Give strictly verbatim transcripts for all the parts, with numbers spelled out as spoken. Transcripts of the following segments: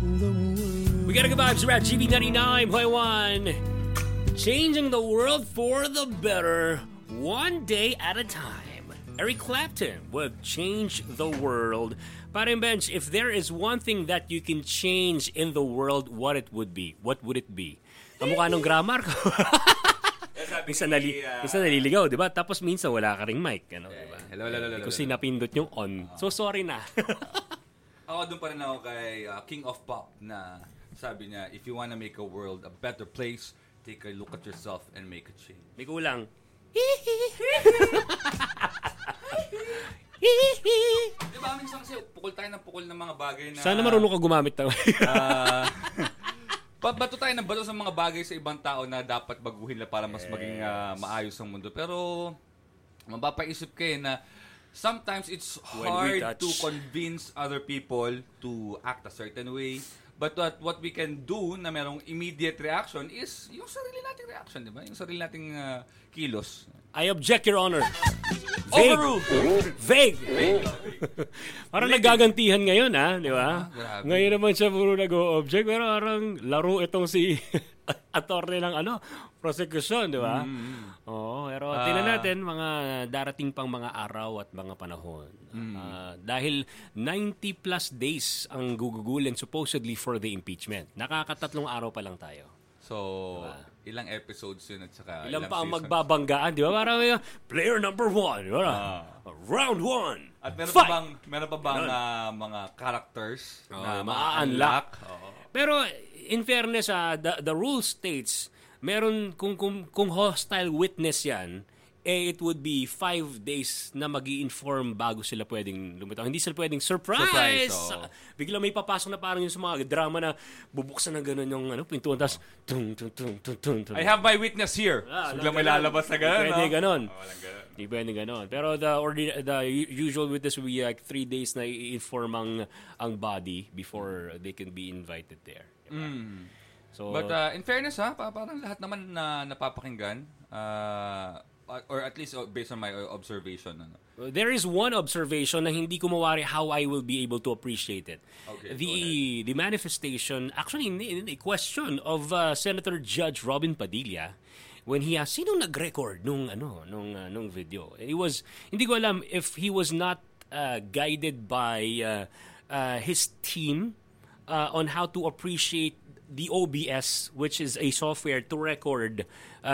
We got a good vibes around G B ninety-nine point one. Changing the world for the better, one day at a time. Eric Clapton with Change the World. Paring Bench, if there is one thing that you can change in the world, what it would be? What would it be? Kamukha nung grammar ko. minsan, nali, minsan naliligaw, di ba? Tapos minsan wala ka ring mic. Ano, diba? Hello, hello, hello. Kasi napindot yung on. So sorry na. Ako doon pa rin ako kay uh, King of Pop na sabi niya, if you wanna make a world a better place, take a look at yourself and make a change. May kulang. Di ba, minsan kasi pukol tayo ng pukol ng mga bagay na... Sana marunong ka gumamit ng... uh, bato tayo ng bato sa mga bagay sa ibang tao na dapat baguhin na para mas maging uh, maayos ang mundo. Pero, mapapaisip kayo na sometimes it's hard to convince other people to act a certain way. But what, what we can do na merong immediate reaction is yung sarili nating reaction, di ba? Yung sarili nating uh, kilos. I object, Your Honor. Vague. Overruled. Vague. Parang nagagantihan ngayon, ha? Di ba? Ah, ngayon naman siya puro nag-o-object, pero parang laro itong si attorney ng ano, prosecution, di ba? Mm-hmm. Oo, pero uh, tingnan natin mga darating pang mga araw at mga panahon. Mm-hmm. Uh, dahil ninety plus days ang gugugulin supposedly for the impeachment. Nakakatatlong araw pa lang tayo. So, diba? Ilang episodes yun at saka ilang ilang pa ang seasons. Magbabanggaan, di ba? Parang uh, player number one, di ba? Uh, round one. At meron fight. pa bang, meron pa bang uh, mga characters oh, na ma-unlock? Oh. Pero in fairness, uh, the, the rule states, meron kung, kung, kung hostile witness yan, eh, it would be five days na mag-i-inform bago sila pwedeng lumitaw. Hindi sila pwedeng surprise! surprise oh. Bigla may papasok na parang yung sa mga drama na bubuksan na gano'n yung ano, pintuan, tapos tung, tung, tung, tung, tung, tung. I have my witness here. Ah, so, bigla may lalabas na gano'n. Hindi pwede no? gano'n. Oh, walang gano'n. Hindi pwede gano'n. Pero the, ordi- the usual witness will be like three days na i-inform ang, ang body before they can be invited there. Diba? Mm. So, But uh, in fairness, ha, parang lahat naman na napapakinggan, uh, or at least based on my observation. Ano? There is one observation na hindi ko mawari how I will be able to appreciate it. Okay, the the manifestation, actually, in, in a question of uh, Senator Judge Robin Padilla when he asked, sino nag-record nung, ano, nung, uh, nung video? It was, hindi ko alam if he was not uh, guided by uh, uh, his team uh, on how to appreciate the O B S, which is a software to record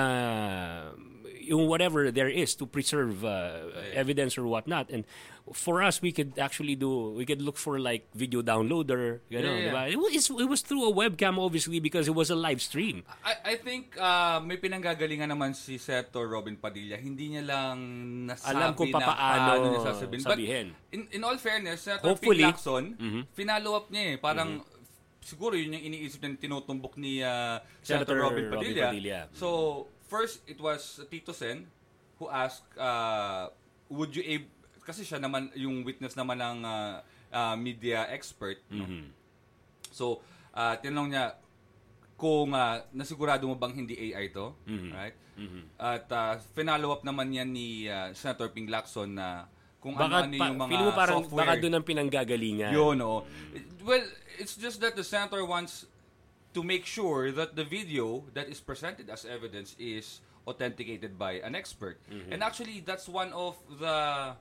uh, yung whatever there is to preserve uh, evidence or whatnot. And for us, we could actually do, we could look for like video downloader, you know, yeah, yeah. Diba? It was, it was through a webcam, obviously, because it was a live stream. I, I think uh, may pinanggagalingan naman si Senator Robin Padilla. Hindi niya lang nasabi alam kung na paano niya sasabihin. sabihin. But in, in all fairness, Senator Hopefully, Pete Lacson, mm-hmm. finalo up niya eh. Parang, mm-hmm. siguro yun yung iniisip niya tinutumbok ni uh, Senator Senator Robin Padilla. Robin Padilla. So, first, it was Tito Sen who asked, uh, would you able, kasi siya naman, yung witness naman ng uh, uh, media expert. Mm-hmm. No? So, uh, tinanong niya, kung uh, nasigurado mo bang hindi A I to? Mm-hmm. Right? Mm-hmm. At uh, finalo up naman yan ni uh, Senator Ping Lacson na kung baka, ano-ano pa, yung mga mo parang, software. Baka doon ang pinanggagalingan. Yun, no. Well, it's just that the senator wants to make sure that the video that is presented as evidence is authenticated by an expert. Mm-hmm. And actually, that's one of the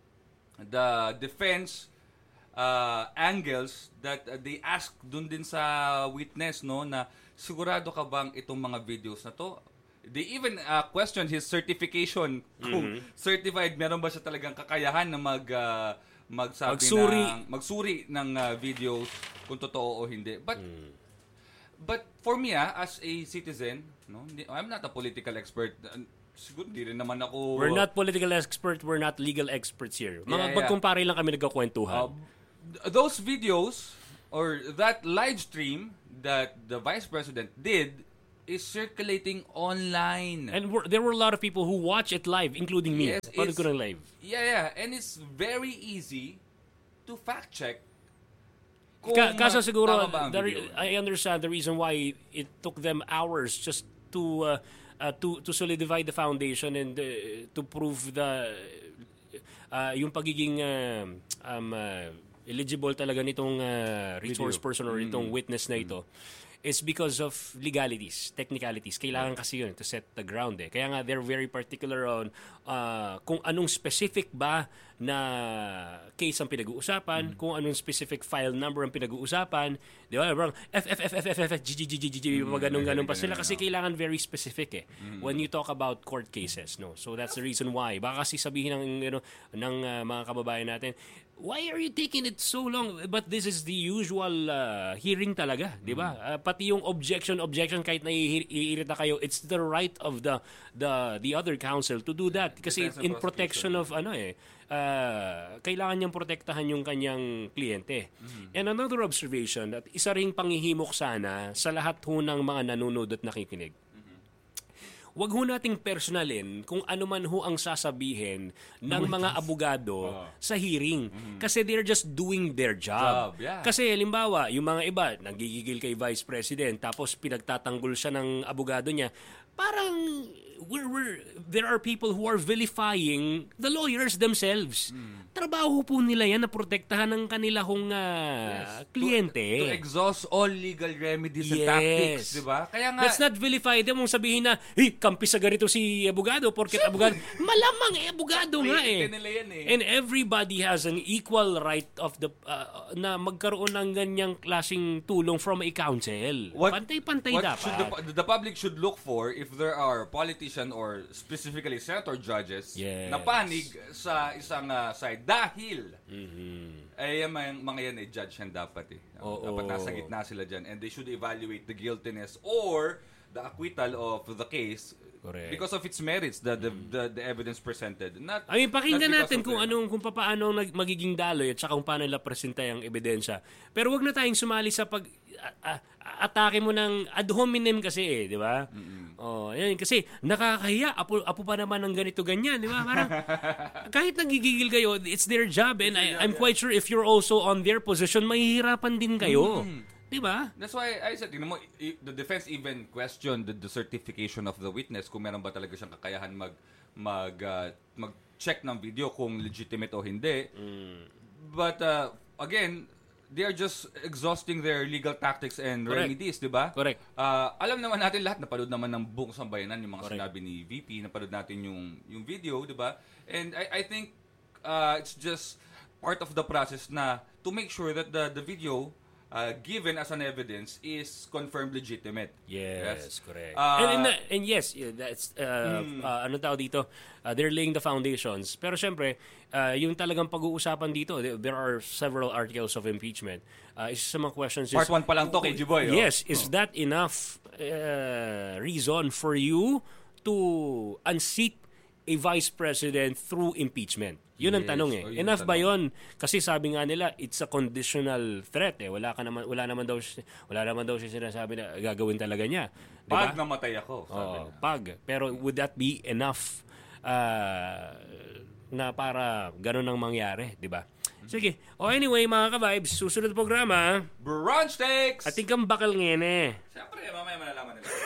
the defense uh, angles that uh, they ask dun din sa witness, no, na sigurado ka bang itong mga videos na to? They even uh, questioned his certification. Kung mm-hmm. certified, meron ba siya talagang kakayahan na mag uh, magsabi magsuri. ng magsuri ng uh, videos kung totoo o hindi. But mm. but for me ah, as a citizen, no, I'm not a political expert. Siguro di rin naman ako. We're not political experts, we're not legal experts here. Mga yeah, yeah. magkumpare lang kami nagkakwentuhan. Uh, those videos or that live stream that the Vice President did is circulating online. And we're, there were a lot of people who watch it live, including me. Yes, Paano ko ng live? Yeah, yeah. And it's very easy to fact check. Ka- kaso siguro, the re- I understand the reason why it took them hours just to uh, uh, to to solidify the foundation and uh, to prove the uh, yung pagiging uh, um, uh, eligible talaga nitong uh, resource Video. person or itong witness na ito is because of legalities, technicalities. Kailangan kasi yun to set the ground eh. Kaya nga they're very particular on uh, kung anong specific ba na case ang pinag-uusapan, kung anong specific file number ang pinag-uusapan. Di ba? Parang F, F, F, F, F, F, G, G, G, G, G, G, mga ganun-ganun pa sila kasi kailangan very specific eh when you talk about court cases. No? So that's the reason why. Baka kasi sabihin ng, you know, ng uh, mga kababayan natin, why are you taking it so long? But this is the usual uh, hearing talaga, di ba? Uh, pati yung objection, objection kahit naiirita kayo, it's the right of the the the other counsel to do that kasi Defense and in protection prosecution. of ano eh uh, kailangan niyang protektahan yung kanyang kliyente. And another observation, at isa ring panghihimok sana sa lahat ho ng mga nanonood at nakikinig. Wag ho nating personalin kung ano man ho ang sasabihin ng mga abogado sa hearing. Kasi they're just doing their job. Job, yeah. Kasi halimbawa, yung mga iba, nagigigil kay Vice President, tapos pinagtatanggol siya ng abogado niya, parang we're, we're, there are people who are vilifying the lawyers themselves. Trabaho po nila yan na protektahan ng kanila hong uh, kliyente. To, to exhaust all legal remedies and Yes. tactics, di ba? Kaya nga, Let's not vilify them mong sabihin na, hey, kampi sa ganito si abogado porket abogado. Malamang eh, abogado nga eh. nila yan eh. And everybody has an equal right of the uh, na magkaroon ng ganyang klaseng tulong from a counsel. Pantay-pantay what dapat. should the, the public should look for if there are politician or specifically senator judges Yes. na panig sa isang uh, side dahil Mhm. ay yung mga, mga yan eh judge yan dapat eh. Oo. Dapat nasa gitna sila dyan and they should evaluate the guiltiness or the acquittal of the case. Correct. Because of its merits, the the, the, the evidence presented. Not, I mean, pakinggan not because natin of kung the- anong kung paano nag magiging daloy at saka kung paano nila presenta yung ebidensya. Pero wag na tayong sumali sa pag a- a- atake mo ng ad hominem kasi eh, di ba? Oh, yan kasi nakakahiya. Apo, apo pa naman ng ganito ganyan, di ba? Parang kahit nagigigil kayo, it's their job and I, I'm quite sure if you're also on their position, mahihirapan din kayo. Di ba? That's why I said, tingnan mo, i- the defense even questioned the, the certification of the witness kung meron ba talaga siyang kakayahan mag mag uh, mag-check ng video kung legitimate o hindi. But uh, again, they are just exhausting their legal tactics and Correct. remedies, di ba? Correct. Uh, alam naman natin lahat, napanood naman ng buong sambayanan yung mga Correct. sinabi ni V P, napanood natin yung yung video, di ba? And I I think uh, it's just part of the process na to make sure that the the video uh, given as an evidence is confirmed legitimate. Yes, correct. Uh, and, and, uh, and yes, yeah, that's uh, uh, ano tawag dito? Uh, they're laying the foundations. Pero syempre, uh, yung talagang pag-uusapan dito, there, there are several articles of impeachment. Uh, isa sa mga questions is Part one pa lang to kay G-Boy. oh. Yes, is that enough uh, reason for you to unseat a vice president through impeachment? Yun ang Yes, tanong eh. oh, yun Enough ang ba tanong. 'yon? Kasi sabi nga nila, it's a conditional threat eh. Wala ka naman wala naman daw siya- wala naman daw siya sinasabi na gagawin talaga niya. Di ba? Pag namatay ako, sabi Oo, niya. pag. Pero would that be enough uh, na para ganun ang mangyari, di ba? Sige. O anyway, mga ka-vibes, susunod na programa, Brunch takes! ating kang bakal ngayon eh. Siyempre, mamaya malalaman nila.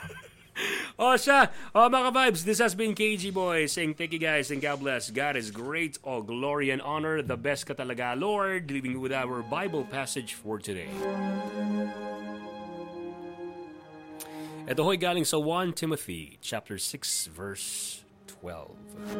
O siya, o mga ka-vibes, this has been K G Boy saying thank you guys and God bless. God is great, all glory and honor, the best ka talaga, Lord, leaving you with our Bible passage for today. Ito ho'y galing sa First Timothy chapter six verse twelve.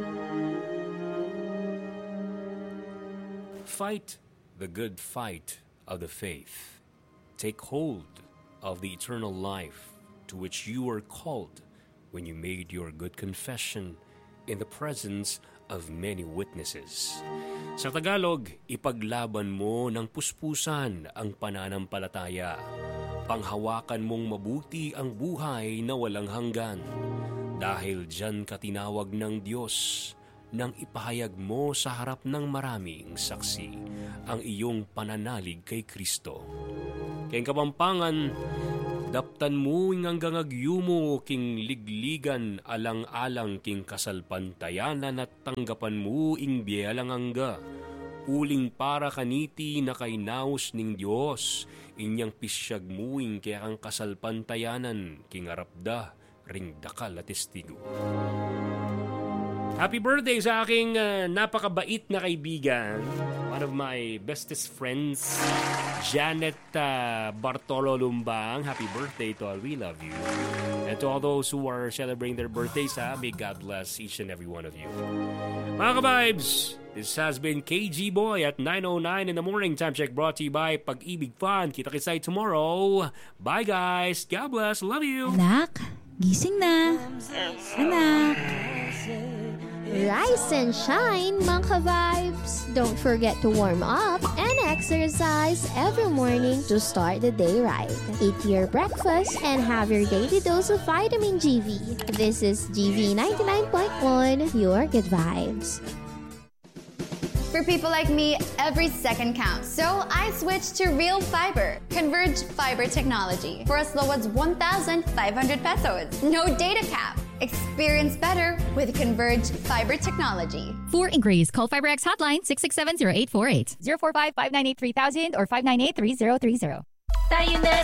Fight the good fight of the faith. Take hold of the eternal life to which you were called when you made your good confession in the presence of many witnesses. Sa Tagalog, ipaglaban mo ng puspusan ang pananampalataya. Panghawakan mong mabuti ang buhay na walang hanggan. Dahil diyan ka tinawag ng Diyos nang ipahayag mo sa harap ng maraming saksi ang iyong pananalig kay Kristo. Kayong Kapampangan, daptan mo hanggang agyumo king ligligan alang-alang king kasalpantayanan at tanggapan mo ing biyalang angga. Uling para kaniti na kay naus ning Diyos, inyang pisyag muing kaya kang kasalpantayanan king arapda ring dakal at testigo. Happy birthday sa aking uh, napakabait na kaibigan. One of my bestest friends, Janet uh, Bartolo Lumbang. Happy birthday to all. We love you. And to all those who are celebrating their birthdays, ha, may God bless each and every one of you. Mga ka-vibes, this has been K G Boy at nine oh nine in the morning. Time check brought to you by Pag-ibig Fun. Kita-kisay tomorrow. Bye guys. God bless. Love you. Anak, gising na. Anak. Rise and shine, mga ka-vibes! Don't forget to warm up and exercise every morning to start the day right. Eat your breakfast and have your daily dose of vitamin G V. This is G V ninety-nine point one, your good vibes. For people like me, every second counts. So I switched to Real Fiber, Converge Fiber Technology, for as low as one thousand five hundred pesos. No data cap. Experience better with Converge Fiber Technology. For inquiries, call FiberX hotline six six seven zero eight four eight, zero four five, five nine eight, three thousand or five nine eight, three zero three zero. Tayo na